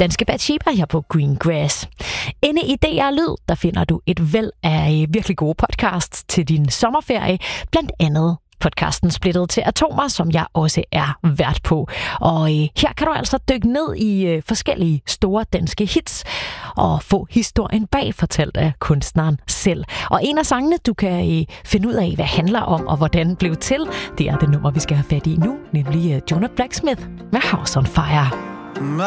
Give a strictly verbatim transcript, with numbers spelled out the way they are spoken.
Danske Bathsheba her på Greengrass. Inde i D R Lyd, der finder du et væld af virkelig gode podcasts til din sommerferie, blandt andet podcasten Splittet til Atomer, som jeg også er vært på. Og øh, her kan du altså dykke ned i øh, forskellige store danske hits og få historien bag fortalt af kunstneren selv. Og en af sangene, du kan øh, finde ud af, hvad handler om og hvordan blev til, det er det nummer, vi skal have fat i nu, nemlig øh, Jonah Blacksmith med House on Fire.